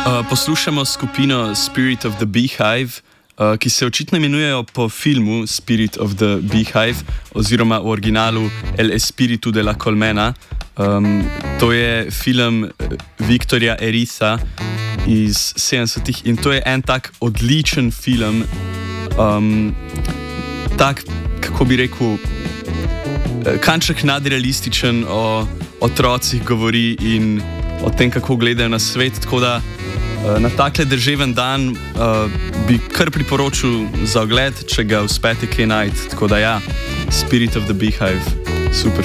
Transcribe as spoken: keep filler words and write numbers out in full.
Uh, poslušamo skupino Spirit of the Beehive, uh, ki se očitno imenujejo po filmu Spirit of the Beehive, oziroma v originalu El Espíritu de la Colmena. Um, to je film Victorja Eriza iz sedemdesetih in to je en tak odličen film, um, tak, kako bi rekel, kanček nadrealističen, o otrocih govori in o tem, kako gledajo na svet. Tako da na takle deževen dan uh, bi kar priporočil za ogled, če ga uspete kaj najti. Tako da ja, Spirit of the Beehive, super